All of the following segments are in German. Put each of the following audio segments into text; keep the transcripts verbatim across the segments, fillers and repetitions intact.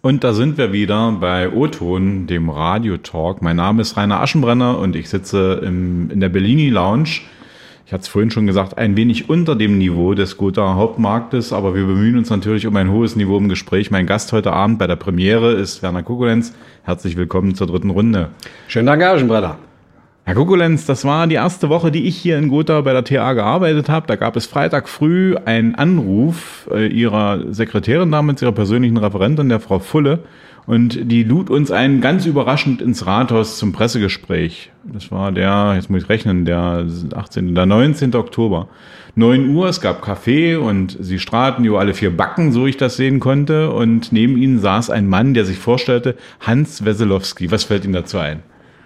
Und da sind wir wieder bei O-Ton, dem Radio-Talk. Mein Name ist Rainer Aschenbrenner und ich sitze im, in der Bellini Lounge. Ich hatte es vorhin schon gesagt, ein wenig unter dem Niveau des Gotha Hauptmarktes, aber wir bemühen uns natürlich um ein hohes Niveau im Gespräch. Mein Gast heute Abend bei der Premiere ist Werner Kukulenz. Herzlich willkommen zur dritten Runde. Schönen Dank, Herr Aschenbrenner. Herr Kukulenz, das war die erste Woche, die ich hier in Gotha bei der T A gearbeitet habe. Da gab es Freitag früh einen Anruf äh, Ihrer Sekretärin damals, Ihrer persönlichen Referentin, der Frau Fulle. Und die lud uns ein ganz überraschend ins Rathaus zum Pressegespräch. Das war der, jetzt muss ich rechnen, der achtzehnte, der neunzehnte Oktober. neun Uhr, es gab Kaffee und sie strahlten über alle vier Backen, so ich das sehen konnte. Und neben ihnen saß ein Mann, der sich vorstellte, Hans Weselowski. Was fällt Ihnen dazu ein?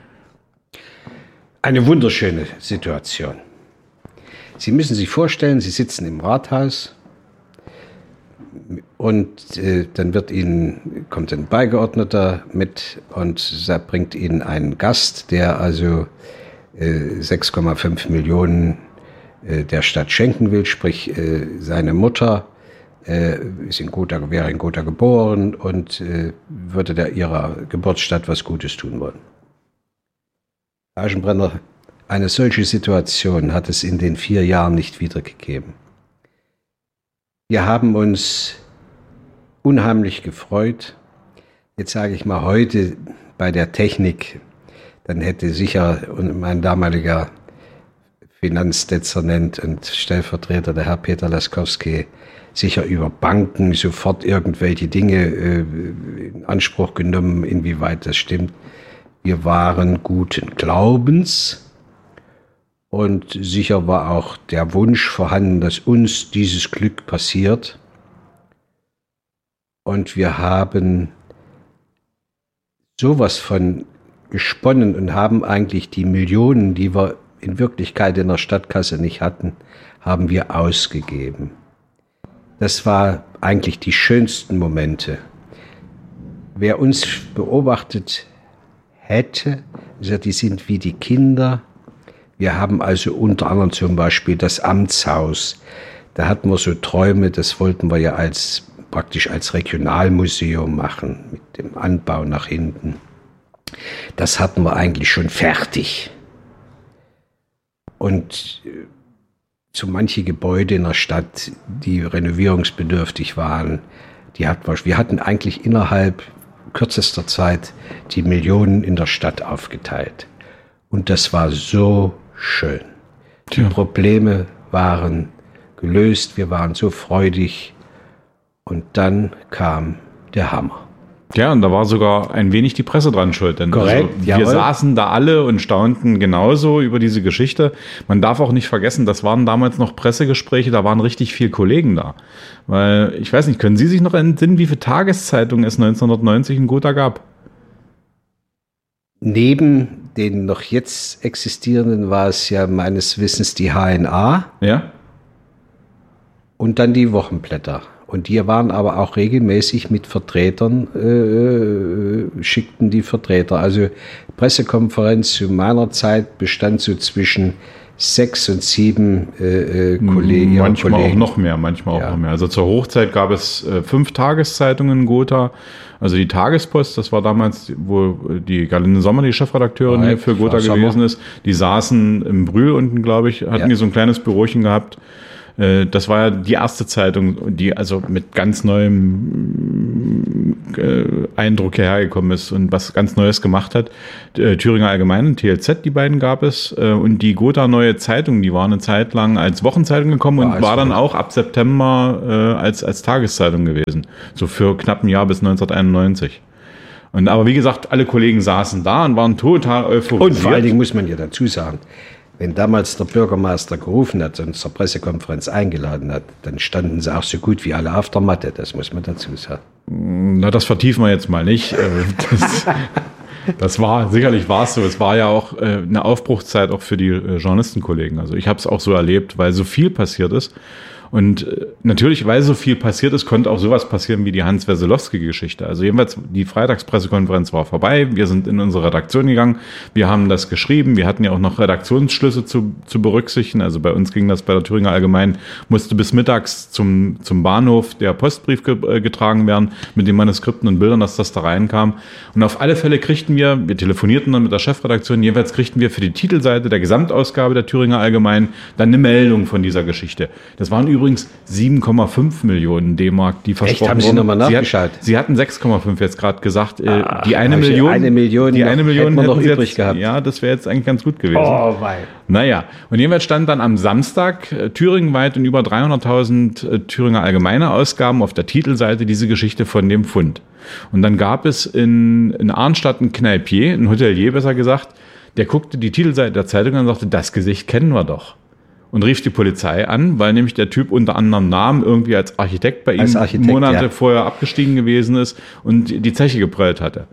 Eine wunderschöne Situation. Sie müssen sich vorstellen, Sie sitzen im Rathaus und äh, dann wird Ihnen, kommt ein Beigeordneter mit und da bringt Ihnen einen Gast, der also äh, sechs Komma fünf Millionen äh, der Stadt schenken will, sprich äh, seine Mutter äh, ist in Gotha, wäre in Gotha geboren und äh, würde der ihrer Geburtsstadt was Gutes tun wollen. Aschenbrenner, eine solche Situation hat es in den vier Jahren nicht wiedergegeben. Wir haben uns unheimlich gefreut. Jetzt sage ich mal heute bei der Technik, dann hätte sicher mein damaliger Finanzdezernent und Stellvertreter, der Herr Peter Laskowski, sicher über Banken sofort irgendwelche Dinge äh, in Anspruch genommen, inwieweit das stimmt. Wir waren guten Glaubens und sicher war auch der Wunsch vorhanden, dass uns dieses Glück passiert. Und wir haben sowas von gesponnen und haben eigentlich die Millionen, die wir in Wirklichkeit in der Stadtkasse nicht hatten, haben wir ausgegeben. Das war eigentlich die schönsten Momente. Wer uns beobachtet hätte, also die sind wie die Kinder. Wir haben also unter anderem zum Beispiel das Amtshaus. Da hatten wir so Träume, das wollten wir ja als praktisch als Regionalmuseum machen, mit dem Anbau nach hinten. Das hatten wir eigentlich schon fertig. Und so manche Gebäude in der Stadt, die renovierungsbedürftig waren, die hatten wir, wir hatten eigentlich innerhalb kürzester Zeit die Millionen in der Stadt aufgeteilt. Und das war so schön. Die ja. Probleme waren gelöst, wir waren so freudig. Und dann kam der Hammer. Ja, und da war sogar ein wenig die Presse dran schuld. Denn Korrekt, also wir jawohl. saßen da alle und staunten genauso über diese Geschichte. Man darf auch nicht vergessen, das waren damals noch Pressegespräche, da waren richtig viele Kollegen da. Weil, ich weiß nicht, können Sie sich noch entsinnen, wie viele Tageszeitungen es neunzehnhundertneunzig in Gotha gab? Neben den noch jetzt existierenden war es ja meines Wissens die H N A. Ja. Und dann die Wochenblätter. Und die waren aber auch regelmäßig mit Vertretern, äh, schickten die Vertreter. Also Pressekonferenz zu meiner Zeit bestand so zwischen sechs und sieben äh, Kollegen. Manchmal Kollegen. auch noch mehr, manchmal ja. auch noch mehr. Also zur Hochzeit gab es äh, fünf Tageszeitungen in Gotha. Also die Tagespost, das war damals, wo die Galinde Sommer, die Chefredakteurin hier für Gotha gewesen ist. Die saßen im Brühl unten, glaube ich, hatten ja. die so ein kleines Bürochen gehabt. Das war ja die erste Zeitung, die also mit ganz neuem Eindruck hierhergekommen ist und was ganz Neues gemacht hat. Thüringer Allgemeine, T L Z, die beiden gab es. Und die Gotha Neue Zeitung, die war eine Zeit lang als Wochenzeitung gekommen und war, war dann auch ab September als, als Tageszeitung gewesen. So für knapp ein Jahr bis neunzehnhunderteinundneunzig. Und aber wie gesagt, alle Kollegen saßen da und waren total euphorisiert. Und vor allen Dingen muss man ja dazu sagen, wenn damals der Bürgermeister gerufen hat und zur Pressekonferenz eingeladen hat, dann standen sie auch so gut wie alle auf der Matte, das muss man dazu sagen. Na, das vertiefen wir jetzt mal nicht. Das, das war, sicherlich war es so. Es war ja auch eine Aufbruchszeit auch für die Journalistenkollegen. Also ich habe es auch so erlebt, weil so viel passiert ist. Und äh, natürlich, weil so viel passiert ist, konnte auch sowas passieren wie die Hans-Weselowski-Geschichte. Also jedenfalls, die Freitagspressekonferenz war vorbei. Wir sind in unsere Redaktion gegangen. Wir haben das geschrieben. Wir hatten ja auch noch Redaktionsschlüsse zu, zu berücksichtigen. Also bei uns ging das bei der Thüringer Allgemeinen, musste bis mittags zum, zum Bahnhof der Postbrief ge, äh, getragen werden mit den Manuskripten und Bildern, dass das da reinkam. Und auf alle Fälle kriegten wir, wir telefonierten dann mit der Chefredaktion, jeweils kriegten wir für die Titelseite der Gesamtausgabe der Thüringer Allgemeinen dann eine Meldung von dieser Geschichte. Das waren übrigens sieben Komma fünf Millionen D-Mark, die versprochen Echt? Haben Sie wurden. nochmal nachgeschaut? Sie, hat, Sie hatten sechs Komma fünf jetzt gerade gesagt. Äh, Ach, die eine Million, eine Million, die eine Million hätten wir noch übrig jetzt, gehabt. Ja, das wäre jetzt eigentlich ganz gut gewesen. Oh, wei. Naja, und jedenfalls stand dann am Samstag äh, thüringenweit in über dreihunderttausend äh, Thüringer Allgemeine Ausgaben auf der Titelseite diese Geschichte von dem Fund. Und dann gab es in, in Arnstadt ein Kneipier, ein Hotelier besser gesagt, der guckte die Titelseite der Zeitung an und sagte, das Gesicht kennen wir doch. Und rief die Polizei an, weil nämlich der Typ unter anderem Namen irgendwie als Architekt bei ihm Architekt, Monate ja. vorher abgestiegen gewesen ist und die Zeche geprellt hatte.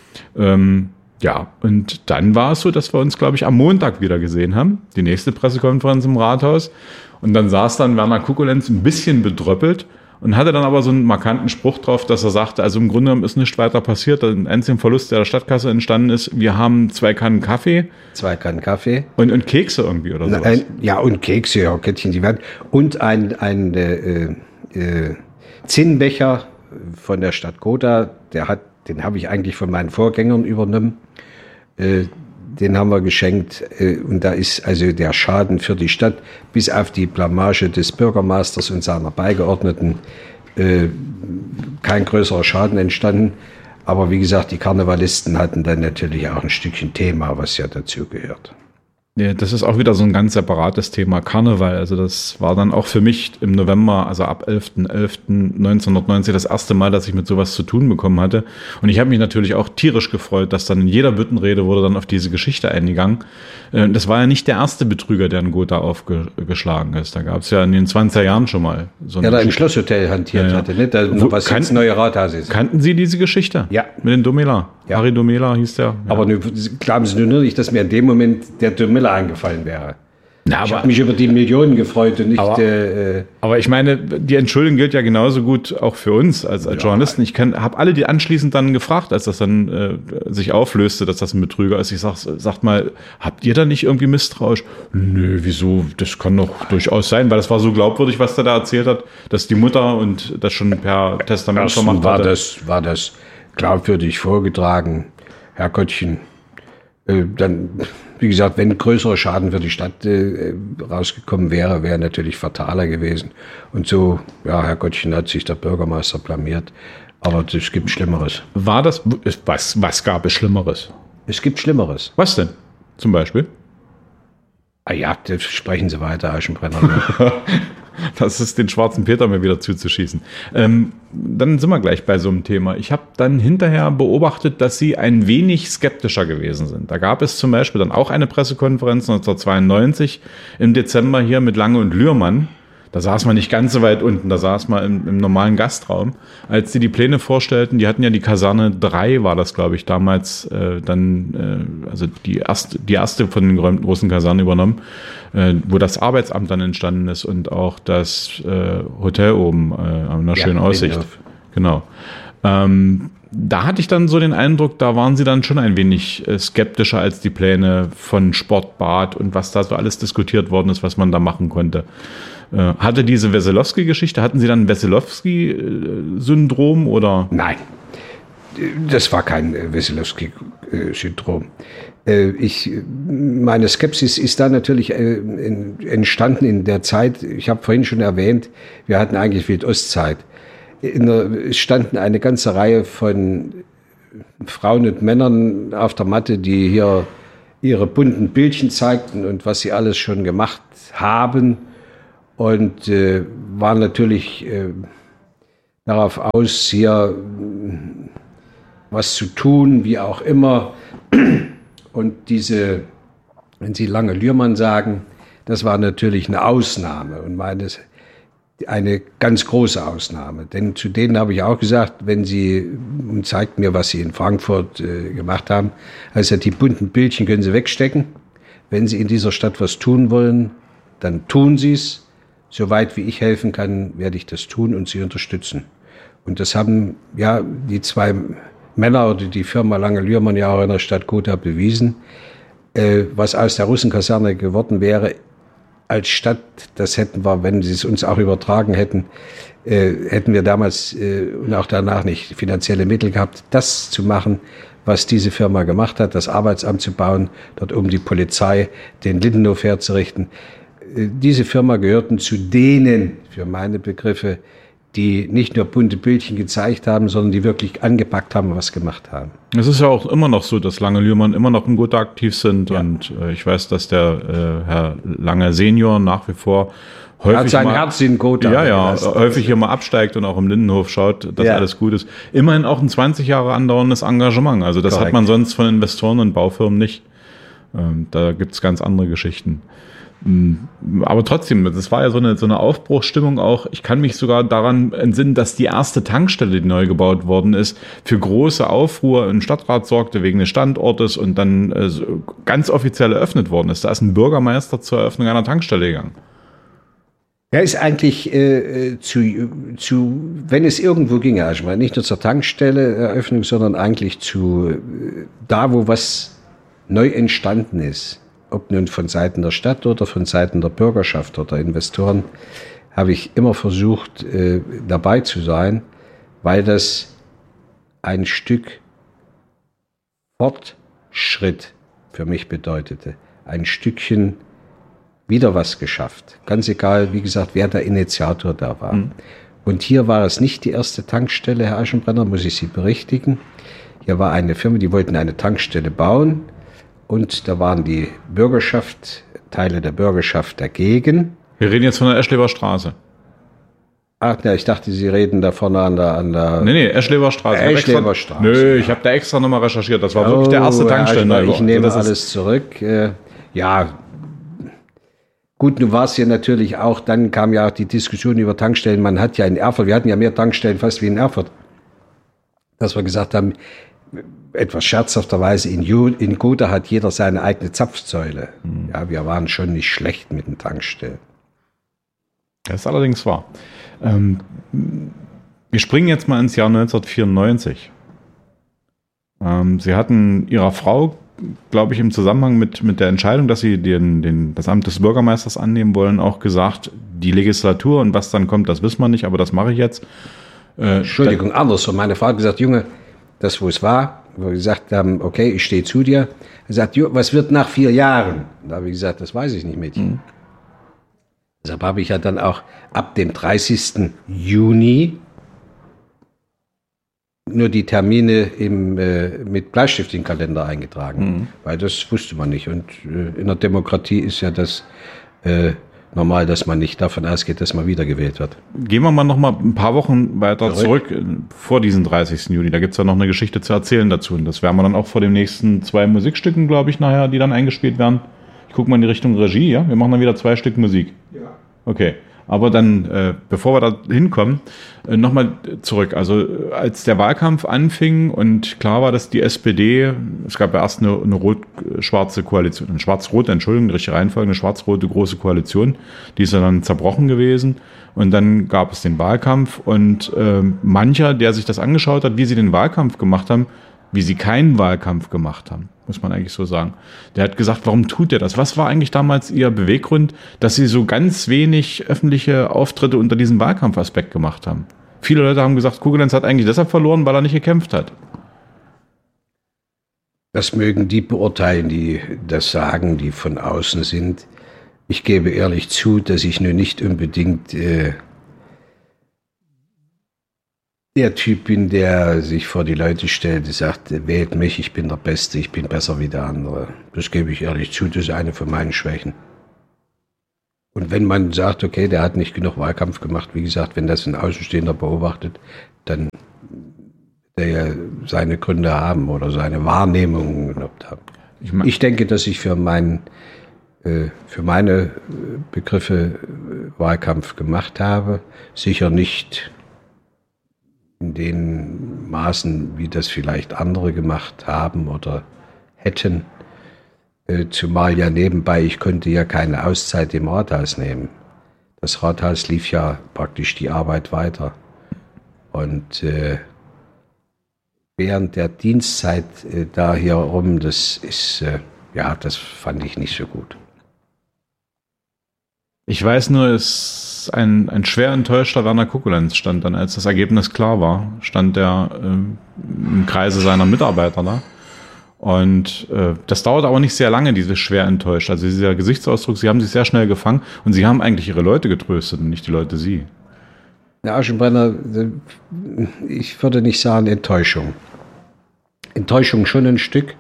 Ähm, ja, und dann war es so, dass wir uns, glaube ich, am Montag wieder gesehen haben. Die nächste Pressekonferenz im Rathaus. Und dann saß dann Werner Kukulenz ein bisschen bedröppelt und hatte dann aber so einen markanten Spruch drauf, dass er sagte, also im Grunde genommen ist nichts weiter passiert. Ein einziger Verlust, der der Stadtkasse entstanden ist. Wir haben zwei Kannen Kaffee. Zwei Kannen Kaffee. Und, und Kekse irgendwie oder sowas. Ein, ja, und Kekse, ja, Kettchen, die werden. Und ein, ein äh, äh, Zinnbecher von der Stadt Gotha, der hat, den habe ich eigentlich von meinen Vorgängern übernommen. Äh, Den haben wir geschenkt und da ist also der Schaden für die Stadt bis auf die Blamage des Bürgermeisters und seiner Beigeordneten äh, kein größerer Schaden entstanden. Aber wie gesagt, die Karnevalisten hatten dann natürlich auch ein Stückchen Thema, was ja dazu gehört. Ja, das ist auch wieder so ein ganz separates Thema, Karneval. Also das war dann auch für mich im November, also ab elfter elfter neunzehnhundertneunzig das erste Mal, dass ich mit sowas zu tun bekommen hatte. Und ich habe mich natürlich auch tierisch gefreut, dass dann in jeder Büttenrede wurde dann auf diese Geschichte eingegangen. Das war ja nicht der erste Betrüger, der in Gotha aufgeschlagen ist. Da gab es ja in den zwanziger Jahren schon mal so eine Ja, da im Geschichte. Schlosshotel hantiert Ja, ja. hatte, nicht? Da, Wo- was kann- jetzt neue Rathaus ist. Kannten Sie diese Geschichte? Ja. Mit den Domela? Ja. Harry Domela hieß der. Ja. Aber nur, glauben Sie nur nicht, dass mir in dem Moment der Domilla eingefallen wäre. Na, Ich aber- habe mich über die Millionen gefreut und nicht... Aber- äh, Aber ich meine, die Entschuldigung gilt ja genauso gut auch für uns als, als Journalisten. Ich habe alle die anschließend dann gefragt, als das dann äh, sich auflöste, dass das ein Betrüger ist. Ich sag, sagt mal, habt ihr da nicht irgendwie misstrauisch? Nö, wieso? Das kann doch durchaus sein, weil das war so glaubwürdig, was der da erzählt hat, dass die Mutter und das schon per Testament Erstens vermacht war hatte. das, war das glaubwürdig vorgetragen. Herrgottchen, äh, dann, wie gesagt, wenn größerer Schaden für die Stadt äh, rausgekommen wäre, wäre natürlich fataler gewesen. Und so, ja, Herrgottchen, hat sich der Bürgermeister blamiert. Aber es gibt Schlimmeres. War das, was, was gab es Schlimmeres? Es gibt Schlimmeres. Was denn? Zum Beispiel? Ah ja, das sprechen Sie weiter, Aschenbrenner. Das ist den schwarzen Peter mir wieder zuzuschießen. Ähm, dann sind wir gleich bei so einem Thema. Ich habe dann hinterher beobachtet, dass Sie ein wenig skeptischer gewesen sind. Da gab es zum Beispiel dann auch eine Pressekonferenz neunzehnhundertzweiundneunzig im Dezember hier mit Lange und Lührmann. Da saß man nicht ganz so weit unten, da saß man im, im normalen Gastraum. Als die die Pläne vorstellten, die hatten ja die Kaserne drei, war das, glaube ich, damals äh, dann, äh, also die erste, die erste von den geräumten großen Kasernen übernommen, äh, wo das Arbeitsamt dann entstanden ist und auch das äh, Hotel oben äh, an einer Ja, schönen Aussicht. Lindorf. Genau. Ähm, da hatte ich dann so den Eindruck, da waren sie dann schon ein wenig äh, skeptischer als die Pläne von Sportbad und was da so alles diskutiert worden ist, was man da machen konnte. Äh, hatte diese Weselowski-Geschichte, hatten Sie dann ein Weselowski-Syndrom oder? Nein, das war kein äh, Weselowski-Syndrom. Äh, ich, meine Skepsis ist da natürlich äh, in, entstanden in der Zeit, ich habe vorhin schon erwähnt, wir hatten eigentlich Wildostzeit. In der, es standen eine ganze Reihe von Frauen und Männern auf der Matte, die hier ihre bunten Bildchen zeigten und was sie alles schon gemacht haben. Und äh, waren natürlich äh, darauf aus, hier äh, was zu tun, wie auch immer. Und diese, wenn Sie Lange Lührmann sagen, das war natürlich eine Ausnahme und meines eine ganz große Ausnahme. Denn zu denen habe ich auch gesagt, wenn Sie, und zeigt mir, was Sie in Frankfurt äh, gemacht haben, also die bunten Bildchen können Sie wegstecken. Wenn Sie in dieser Stadt was tun wollen, dann tun Sie es. soweit wie ich helfen kann, werde ich das tun und sie unterstützen. Und das haben ja die zwei Männer oder die Firma Lange-Lührmann ja auch in der Stadt Gotha bewiesen. Äh, was aus der Russenkaserne geworden wäre, als Stadt, das hätten wir, wenn sie es uns auch übertragen hätten, äh, hätten wir damals äh, und auch danach nicht finanzielle Mittel gehabt, das zu machen, was diese Firma gemacht hat, das Arbeitsamt zu bauen, dort oben die Polizei, den Lindenhof herzurichten. Äh, diese Firma gehörten zu denen, für meine Begriffe, die nicht nur bunte Bildchen gezeigt haben, sondern die wirklich angepackt haben und was gemacht haben. Es ist ja auch immer noch so, dass Lange-Lührmann immer noch in Gotha aktiv sind. Ja. Und äh, ich weiß, dass der äh, Herr Lange Senior nach wie vor häufig er hat sein mal, Herz in Gotha. Ja, ja, häufig hier mal absteigt und auch im Lindenhof schaut, dass ja. alles gut ist. Immerhin auch ein zwanzig Jahre andauerndes Engagement. Also das Korrekt. Hat man sonst von Investoren und Baufirmen nicht. Ähm, da gibt's ganz andere Geschichten. Aber trotzdem, das war ja so eine, so eine Aufbruchsstimmung auch. Ich kann mich sogar daran entsinnen, dass die erste Tankstelle, die neu gebaut worden ist, für große Aufruhr im Stadtrat sorgte wegen des Standortes und dann äh, ganz offiziell eröffnet worden ist. Da ist ein Bürgermeister zur Eröffnung einer Tankstelle gegangen. Er ist eigentlich äh, zu, zu, wenn es irgendwo ginge, also nicht nur zur Tankstelle Eröffnung, sondern eigentlich zu äh, da, wo was neu entstanden ist. Ob nun von Seiten der Stadt oder von Seiten der Bürgerschaft oder Investoren, habe ich immer versucht, äh, dabei zu sein, weil das ein Stück Fortschritt für mich bedeutete. Ein Stückchen wieder was geschafft. Ganz egal, wie gesagt, wer der Initiator da war. Mhm. Und hier war es nicht die erste Tankstelle, Herr Aschenbrenner, muss ich Sie berichtigen. Hier war eine Firma, die wollten eine Tankstelle bauen. Und da waren die Bürgerschaft, Teile der Bürgerschaft dagegen. Wir reden jetzt von der Eschleber Straße. Ach, ja, ich dachte, Sie reden da vorne an der... An der nee, nee, Eschleber Straße. Eschleber Straße. Nö, ich habe da extra nochmal recherchiert. Das war oh, wirklich der erste Tankstellenneubau. Ich nehme also alles zurück. Äh, ja, gut, nun war es ja natürlich auch, dann kam ja auch die Diskussion über Tankstellen. Man hat ja in Erfurt, wir hatten ja mehr Tankstellen fast wie in Erfurt, dass wir gesagt haben, etwas scherzhafterweise, in, in Gotha hat jeder seine eigene Zapfsäule. Mhm. Ja, wir waren schon nicht schlecht mit den Tankstellen. Das ist allerdings wahr. Ähm, wir springen jetzt mal ins Jahr neunzehnhundertvierundneunzig. Ähm, Sie hatten Ihrer Frau, glaube ich, im Zusammenhang mit, mit der Entscheidung, dass Sie den, den, das Amt des Bürgermeisters annehmen wollen, auch gesagt, die Legislatur und was dann kommt, das wissen wir nicht, aber das mache ich jetzt. Äh, Entschuldigung, andersrum. Meine Frau hat gesagt, Junge, das, wo es war, wo wir gesagt haben, okay, ich stehe zu dir. Er sagt, was wird nach vier Jahren? Da habe ich gesagt, das weiß ich nicht, Mädchen. Mhm. Deshalb habe ich ja dann auch ab dem dreißigsten Juni nur die Termine im, äh, mit Bleistift in den Kalender eingetragen, mhm. weil das wusste man nicht. Und äh, in der Demokratie ist ja das äh, normal, dass man nicht davon ausgeht, dass man wiedergewählt wird. Gehen wir mal noch mal ein paar Wochen weiter zurück, zurück vor diesen dreißigsten Juni. Da gibt's ja noch eine Geschichte zu erzählen dazu. Und das werden wir dann auch vor den nächsten zwei Musikstücken, glaube ich, nachher, die dann eingespielt werden. Ich gucke mal in die Richtung Regie, ja? Wir machen dann wieder zwei Stück Musik. Ja. Okay. Aber dann, äh, bevor wir da hinkommen, äh, nochmal zurück. Also als der Wahlkampf anfing und klar war, dass die S P D, es gab ja erst eine, eine rot-schwarze Koalition, eine schwarz-rote, Entschuldigung, die richtige Reihenfolge, eine schwarz-rote große Koalition, die ist ja dann zerbrochen gewesen. Und dann gab es den Wahlkampf und äh, mancher, der sich das angeschaut hat, wie sie den Wahlkampf gemacht haben, wie sie keinen Wahlkampf gemacht haben, muss man eigentlich so sagen. Der hat gesagt, warum tut er das? Was war eigentlich damals ihr Beweggrund, dass sie so ganz wenig öffentliche Auftritte unter diesem Wahlkampfaspekt gemacht haben? Viele Leute haben gesagt, Kuglenz hat eigentlich deshalb verloren, weil er nicht gekämpft hat. Das mögen die beurteilen, die das sagen, die von außen sind. Ich gebe ehrlich zu, dass ich nur nicht unbedingt äh, der Typ bin, der sich vor die Leute stellt und sagt, wählt mich, ich bin der Beste, ich bin besser wie der andere. Das gebe ich ehrlich zu, das ist eine von meinen Schwächen. Und wenn man sagt, okay, der hat nicht genug Wahlkampf gemacht, wie gesagt, wenn das ein Außenstehender beobachtet, dann der ja seine Gründe haben oder seine Wahrnehmungen gehabt haben. Ich, mein, ich denke, dass ich für, mein, äh, für meine Begriffe Wahlkampf gemacht habe, sicher nicht in den Maßen, wie das vielleicht andere gemacht haben oder hätten. Äh, zumal ja nebenbei, ich konnte ja keine Auszeit im Rathaus nehmen. das Rathaus lief ja praktisch die Arbeit weiter. Und äh, während der Dienstzeit äh, da hier rum, das ist, äh, ja, das fand ich nicht so gut. Ich weiß nur, es ein, ein schwer enttäuschter Werner Kukulenz stand dann, als das Ergebnis klar war, stand er äh, im Kreise seiner Mitarbeiter da. Und äh, das dauert aber nicht sehr lange, dieses schwer enttäuscht. Also dieser Gesichtsausdruck, sie haben sich sehr schnell gefangen und sie haben eigentlich ihre Leute getröstet und nicht die Leute sie. Der Aschenbrenner, ich würde nicht sagen Enttäuschung. Enttäuschung schon ein Stück,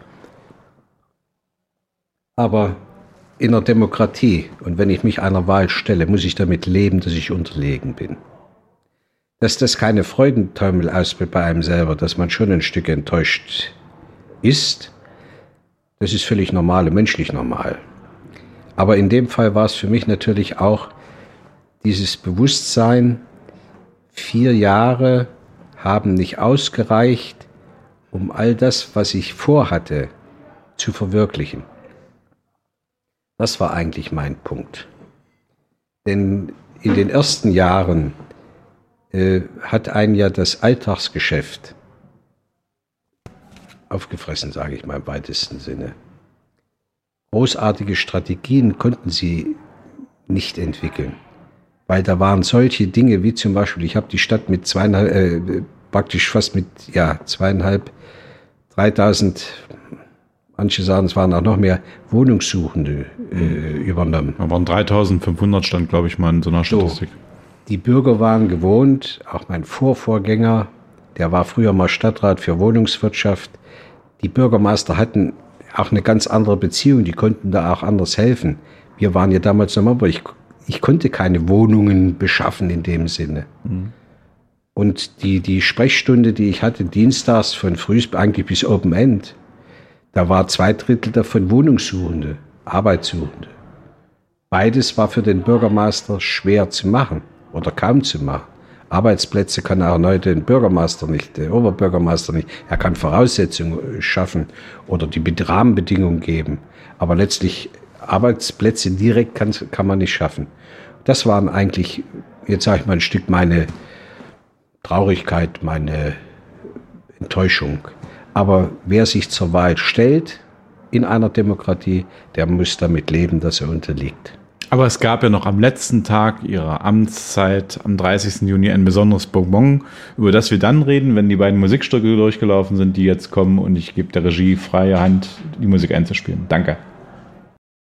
aber in der Demokratie und wenn ich mich einer Wahl stelle, muss ich damit leben, dass ich unterlegen bin. Dass das keine Freudentaumel ausbildet bei einem selber, dass man schon ein Stück enttäuscht ist, das ist völlig normal und menschlich normal. Aber in dem Fall war es für mich natürlich auch dieses Bewusstsein, vier Jahre haben nicht ausgereicht, um all das, was ich vorhatte, zu verwirklichen. Das war eigentlich mein Punkt. Denn in den ersten Jahren äh, hat einen ja das Alltagsgeschäft aufgefressen, sage ich mal im weitesten Sinne. Großartige Strategien konnten sie nicht entwickeln, weil da waren solche Dinge wie zum Beispiel, ich habe die Stadt mit zweieinhalb, äh, praktisch fast mit ja zweieinhalb, dreitausend, manche sagen, es waren auch noch mehr Wohnungssuchende äh, übernommen. Da waren dreitausendfünfhundert, stand glaube ich mal in so einer Statistik. So, die Bürger waren gewohnt, auch mein Vorvorgänger, der war früher mal Stadtrat für Wohnungswirtschaft. Die Bürgermeister hatten auch eine ganz andere Beziehung, die konnten da auch anders helfen. Wir waren ja damals noch mal, aber ich, ich konnte keine Wohnungen beschaffen in dem Sinne. Mhm. Und die, die Sprechstunde, die ich hatte, dienstags von früh eigentlich bis Open End, da war zwei Drittel davon Wohnungssuchende, Arbeitssuchende. Beides war für den Bürgermeister schwer zu machen oder kaum zu machen. Arbeitsplätze kann auch heute ein Bürgermeister nicht, der Oberbürgermeister nicht. Er kann Voraussetzungen schaffen oder die Rahmenbedingungen geben. Aber letztlich Arbeitsplätze direkt kann, kann man nicht schaffen. Das waren eigentlich, jetzt sage ich mal, ein Stück meine Traurigkeit, meine Enttäuschung. Aber wer sich zur Wahl stellt in einer Demokratie, der muss damit leben, dass er unterliegt. Aber es gab ja noch am letzten Tag ihrer Amtszeit, am dreißigsten Juni, ein besonderes Bonbon, über das wir dann reden, wenn die beiden Musikstücke durchgelaufen sind, die jetzt kommen. Und ich gebe der Regie freie Hand, die Musik einzuspielen. Danke.